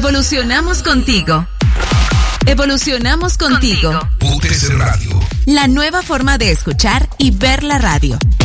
Evolucionamos contigo. Evolucionamos contigo. UTC Radio. La nueva forma de escuchar y ver la radio.